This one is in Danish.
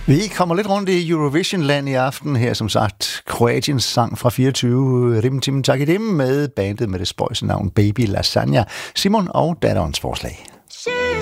Vi kommer lidt rundt i Eurovision-land i aften her, som sagt. Kroatiens sang fra 24 Rim Tim Takidim med bandet med det spøjse navn Baby Lasagna. Simon og datterens forslag.